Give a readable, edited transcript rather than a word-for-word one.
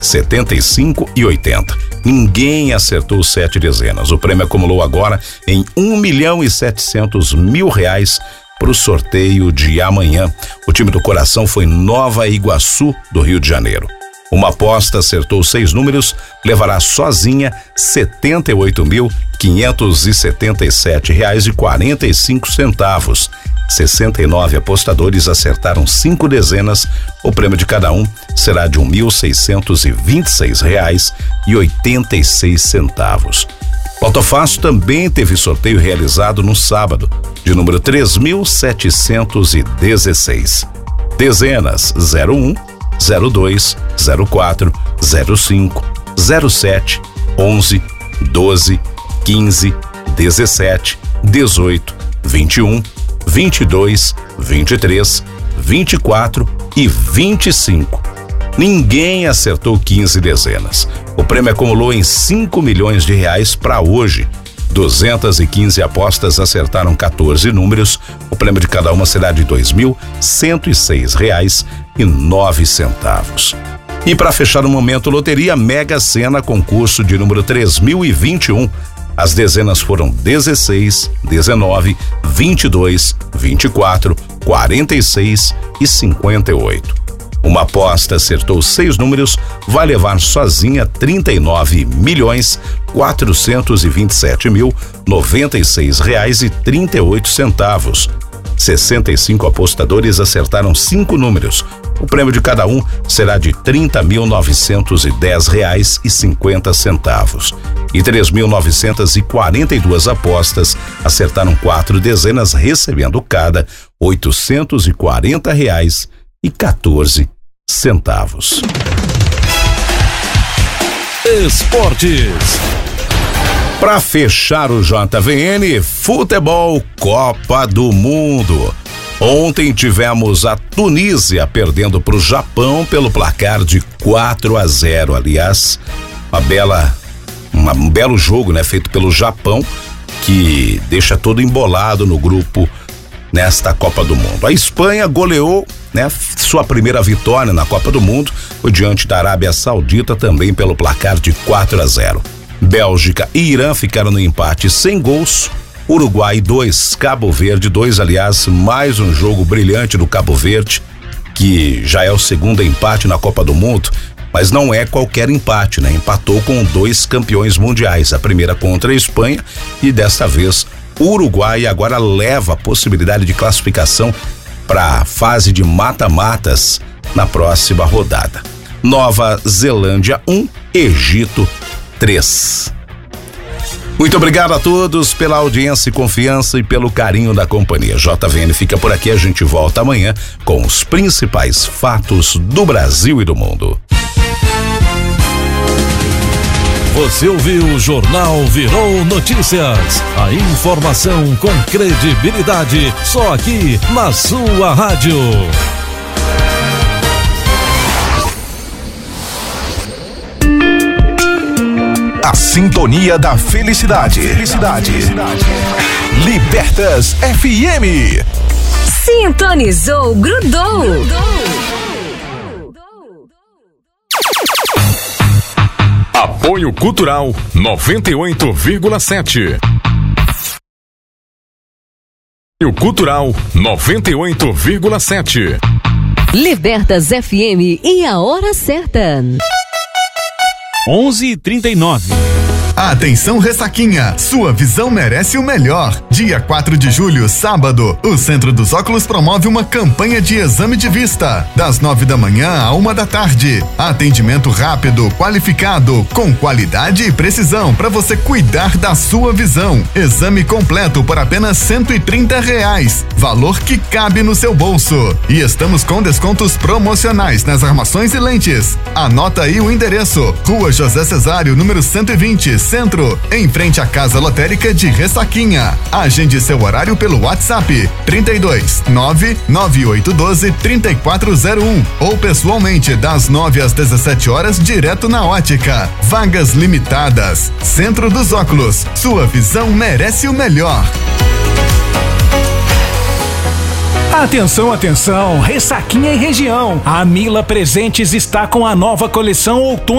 75 e 80. Ninguém acertou 7 dezenas. O prêmio acumulou agora em R$1.700.000 para o sorteio de amanhã. O time do coração foi Nova Iguaçu, do Rio de Janeiro. Uma aposta acertou 6 números, levará sozinha R$78.577,45. 69 apostadores acertaram 5 dezenas. O prêmio de cada um será de R$1.626,86. Loto Fácil também teve sorteio realizado no sábado, de número 3.716. Dezenas 01, 02, 04, 05, 07, 11, 12, 15, 17, 18, 21, 22, 23, 24 e 25. Ninguém acertou 15 dezenas. O prêmio acumulou em R$5 milhões para hoje. 215 apostas acertaram 14 números. O prêmio de cada uma será de R$2.106,09. E para fechar o momento loteria, Mega Sena, concurso de número 3021. As dezenas foram 16, 19, 22, 24, 46 e 58. Uma aposta acertou 6 números, vai levar sozinha R$39.427.096,38. 65 apostadores acertaram 5 números. O prêmio de cada um será de R$30.910,50. E 3.942 apostas acertaram 4 dezenas, recebendo cada R$840,14. Esportes. Para fechar o JVN, futebol Copa do Mundo. Ontem tivemos a Tunísia perdendo para o Japão pelo placar de 4-0. Aliás, um belo jogo, né, feito pelo Japão, que deixa todo embolado no grupo nesta Copa do Mundo. A Espanha goleou, né, sua primeira vitória na Copa do Mundo, foi diante da Arábia Saudita também pelo placar de 4-0. Bélgica e Irã ficaram no empate sem gols. Uruguai 2, Cabo Verde 2, aliás, mais um jogo brilhante do Cabo Verde, que já é o segundo empate na Copa do Mundo, mas não é qualquer empate, né? Empatou com 2 campeões mundiais, a primeira contra a Espanha e desta vez o Uruguai agora leva a possibilidade de classificação para a fase de mata-matas na próxima rodada. Nova Zelândia 1, Egito 3. Muito obrigado a todos pela audiência e confiança e pelo carinho da companhia. JVN fica por aqui, a gente volta amanhã com os principais fatos do Brasil e do mundo. Você ouviu o Jornal Virou Notícias. A informação com credibilidade, só aqui na sua rádio. A sintonia da felicidade. Libertas FM. Sintonizou, grudou. Apoio Cultural 98,7. Apoio Cultural 98,7. Libertas FM e a hora certa. 11h39. Atenção, Ressaquinha, sua visão merece o melhor. Dia 4 de julho, sábado, o Centro dos Óculos promove uma campanha de exame de vista, das 9 da manhã à 1 da tarde. Atendimento rápido, qualificado, com qualidade e precisão para você cuidar da sua visão. Exame completo por apenas R$130, valor que cabe no seu bolso. E estamos com descontos promocionais nas armações e lentes. Anota aí o endereço: Rua José Cesário, número 120, Centro, em frente à Casa Lotérica de Ressaquinha. Agende seu horário pelo WhatsApp 32 99812 3401 ou pessoalmente das 9 às 17 horas direto na ótica. Vagas limitadas. Centro dos Óculos, sua visão merece o melhor. Atenção, atenção, Ressaquinha e região. A Mila Presentes está com a nova coleção outono